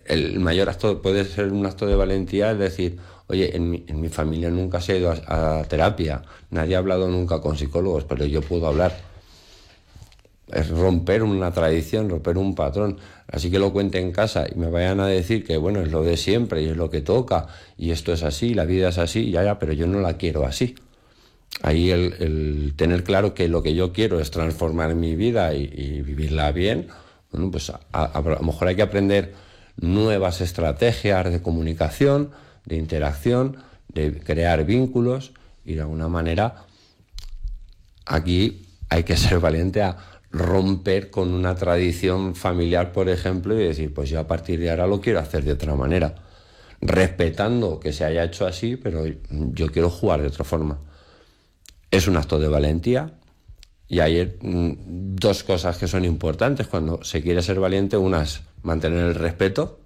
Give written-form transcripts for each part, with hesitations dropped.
el mayor acto puede ser un acto de valentía, es decir, oye, en mi familia nunca se ha ido a terapia, nadie ha hablado nunca con psicólogos, pero yo puedo hablar. Es romper una tradición, romper un patrón. Así que lo cuente en casa y me vayan a decir que, bueno, es lo de siempre y es lo que toca y esto es así, la vida es así, ya, pero yo no la quiero así. Ahí el tener claro que lo que yo quiero es transformar mi vida y vivirla bien, bueno, pues a lo mejor hay que aprender nuevas estrategias de comunicación, de interacción, de crear vínculos y de alguna manera aquí hay que ser valiente a romper con una tradición familiar, por ejemplo, y decir, pues yo a partir de ahora lo quiero hacer de otra manera, respetando que se haya hecho así, pero yo quiero jugar de otra forma. Es un acto de valentía y hay dos cosas que son importantes cuando se quiere ser valiente. Una es mantener el respeto,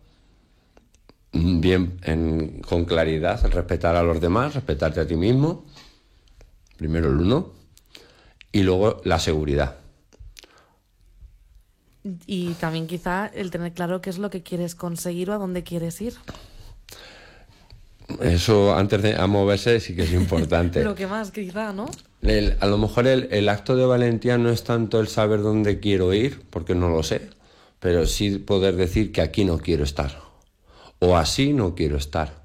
bien con claridad, respetar a los demás, respetarte a ti mismo, primero el uno, y luego la seguridad. Y también quizá el tener claro qué es lo que quieres conseguir o a dónde quieres ir. Eso antes de moverse sí que es importante. Lo que más quizá, ¿no? A lo mejor el acto de valentía no es tanto el saber dónde quiero ir, porque no lo sé, pero sí poder decir que aquí no quiero estar, o así no quiero estar.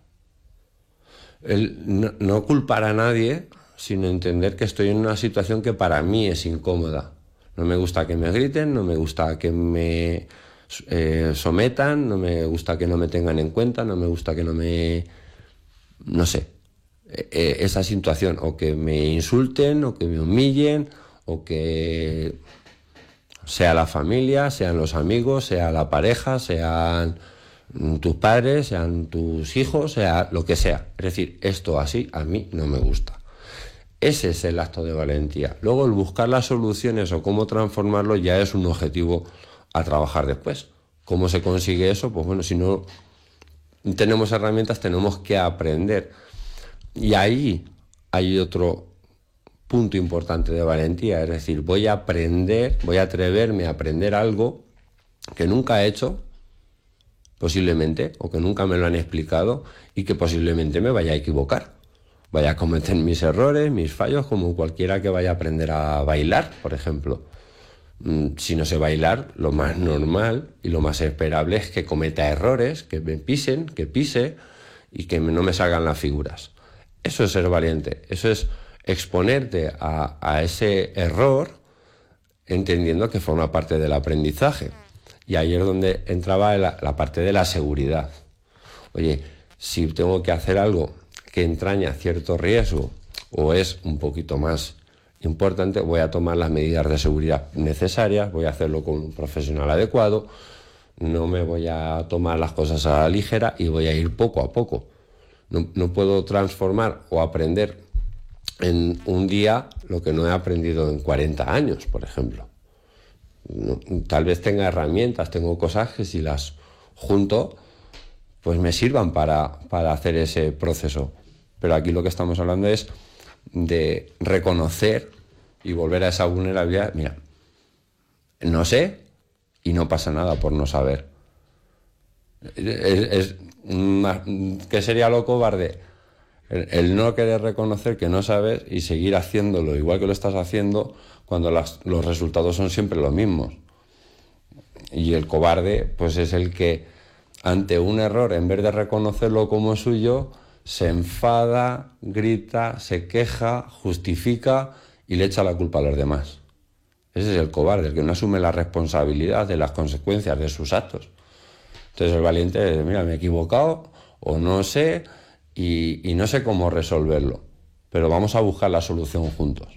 No culpar a nadie, sino entender que estoy en una situación que para mí es incómoda. No me gusta que me griten, no me gusta que me sometan, no me gusta que no me tengan en cuenta, no me gusta que no me... no sé, esa situación, o que me insulten, o que me humillen, o que sea la familia, sean los amigos, sea la pareja, sean tus padres, sean tus hijos, sea lo que sea. Es decir, esto así a mí no me gusta. Ese es el acto de valentía. Luego el buscar las soluciones o cómo transformarlo ya es un objetivo a trabajar después. ¿Cómo se consigue eso? Pues bueno, si no tenemos herramientas, tenemos que aprender. Y ahí hay otro punto importante de valentía, es decir, voy a aprender, voy a atreverme a aprender algo que nunca he hecho, posiblemente, o que nunca me lo han explicado y que posiblemente me vaya a equivocar. Vaya a cometer mis errores, mis fallos, como cualquiera que vaya a aprender a bailar, por ejemplo. Si no sé bailar, lo más normal y lo más esperable es que cometa errores, que me pisen, que pise y que no me salgan las figuras. Eso es ser valiente, eso es exponerte a ese error entendiendo que forma parte del aprendizaje. Y ahí es donde entraba la parte de la seguridad. Oye, si tengo que hacer algo que entraña cierto riesgo o es un poquito más importante, voy a tomar las medidas de seguridad necesarias, voy a hacerlo con un profesional adecuado, no me voy a tomar las cosas a la ligera y voy a ir poco a poco. No puedo transformar o aprender en un día lo que no he aprendido en 40 años, por ejemplo. Tal vez tenga herramientas, tengo cosas que si las junto, pues me sirvan para hacer ese proceso. Pero aquí lo que estamos hablando es de reconocer y volver a esa vulnerabilidad. Mira, no sé y no pasa nada por no saber. ¿Qué sería lo cobarde? El no querer reconocer que no sabes y seguir haciéndolo igual que lo estás haciendo cuando los resultados son siempre los mismos. Y el cobarde pues es el que ante un error, en vez de reconocerlo como suyo, se enfada, grita, se queja, justifica y le echa la culpa a los demás. Ese es el cobarde, el que no asume la responsabilidad de las consecuencias de sus actos. Entonces el valiente es, mira, me he equivocado o no sé y no sé cómo resolverlo, pero vamos a buscar la solución juntos.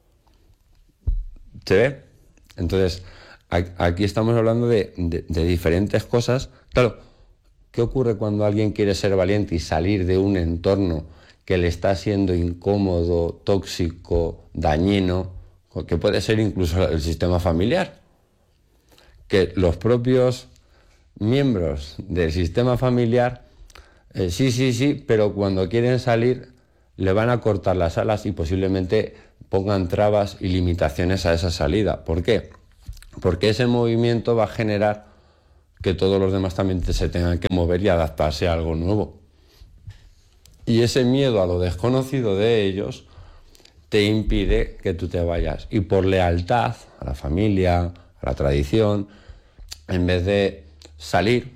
¿Se ve? Entonces, aquí estamos hablando de diferentes cosas. Claro, ¿qué ocurre cuando alguien quiere ser valiente y salir de un entorno que le está siendo incómodo, tóxico, dañino, que puede ser incluso el sistema familiar? Que los propios miembros del sistema familiar, sí, pero cuando quieren salir le van a cortar las alas y posiblemente pongan trabas y limitaciones a esa salida. ¿Por qué? Porque ese movimiento va a generar que todos los demás también se tengan que mover y adaptarse a algo nuevo. Y ese miedo a lo desconocido de ellos te impide que tú te vayas. Y por lealtad a la familia, a la tradición, en vez de salir,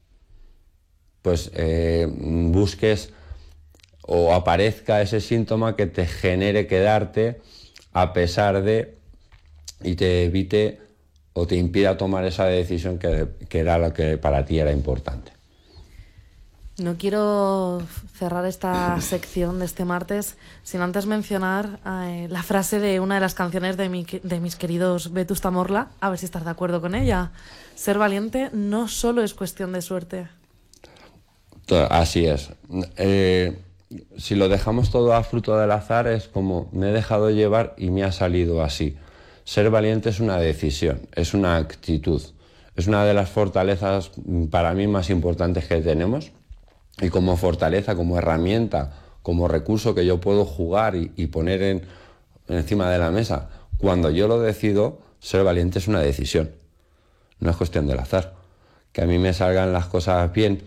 pues busques o aparezca ese síntoma que te genere quedarte a pesar de, y te evite o te impida tomar esa decisión que era lo que para ti era importante. No quiero cerrar esta sección de este martes sin antes mencionar la frase de una de las canciones de mis queridos Vetusta Morla, a ver si estás de acuerdo con ella. Ser valiente no solo es cuestión de suerte. Así es. Si lo dejamos todo a fruto del azar, es como me he dejado llevar y me ha salido así. Ser valiente es una decisión, es una actitud, es una de las fortalezas para mí más importantes que tenemos. Y como fortaleza, como herramienta, como recurso que yo puedo jugar y poner encima de la mesa, cuando yo lo decido, ser valiente es una decisión, no es cuestión del azar. Que a mí me salgan las cosas bien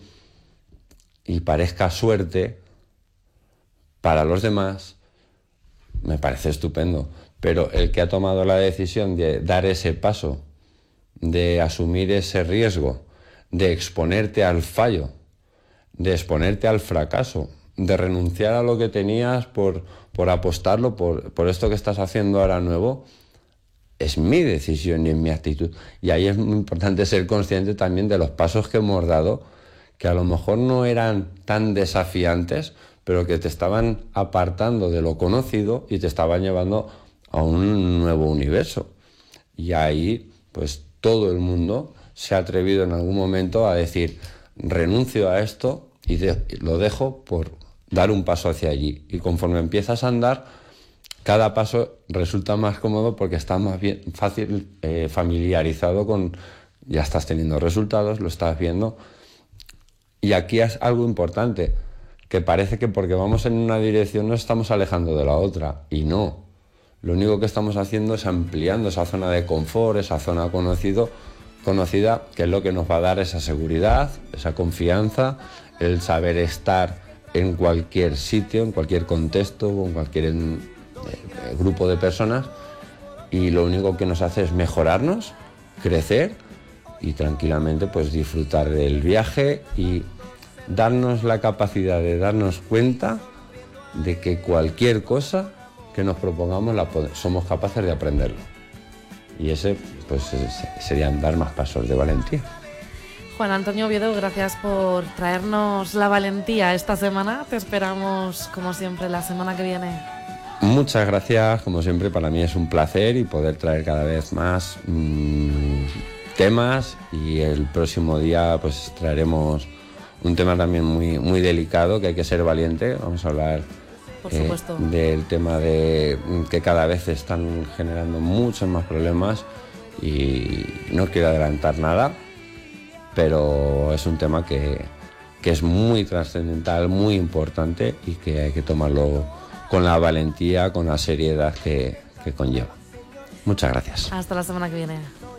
y parezca suerte, para los demás me parece estupendo, pero el que ha tomado la decisión de dar ese paso, de asumir ese riesgo, de exponerte al fallo, de exponerte al fracaso, de renunciar a lo que tenías por apostarlo, por esto que estás haciendo ahora nuevo, es mi decisión y es mi actitud. Y ahí es muy importante ser consciente también de los pasos que hemos dado, que a lo mejor no eran tan desafiantes, pero que te estaban apartando de lo conocido y te estaban llevando a un nuevo universo. Y ahí, pues todo el mundo se ha atrevido en algún momento a decir, renuncio a esto y lo dejo por dar un paso hacia allí. Y conforme empiezas a andar, cada paso resulta más cómodo porque estás más bien fácil familiarizado con, ya estás teniendo resultados, lo estás viendo. Y aquí es algo importante, que parece que porque vamos en una dirección nos estamos alejando de la otra, y no. Lo único que estamos haciendo es ampliando esa zona de confort, esa zona conocida, que es lo que nos va a dar esa seguridad, esa confianza, el saber estar en cualquier sitio, en cualquier contexto, en cualquier grupo de personas, y lo único que nos hace es mejorarnos, crecer y tranquilamente pues disfrutar del viaje y darnos la capacidad de darnos cuenta de que cualquier cosa que nos propongamos somos capaces de aprenderlo. Y ese pues serían dar más pasos de valentía. Juan Antonio Oviedo, gracias por traernos la valentía esta semana. Te esperamos, como siempre, la semana que viene. Muchas gracias, como siempre, para mí es un placer y poder traer cada vez más temas, y el próximo día pues traeremos un tema también muy, muy delicado, que hay que ser valiente. Vamos a hablar por supuesto, del tema de que cada vez están generando muchos más problemas, y no quiero adelantar nada, pero es un tema que es muy trascendental, muy importante, y que hay que tomarlo con la valentía, con la seriedad que conlleva. Muchas gracias. Hasta la semana que viene.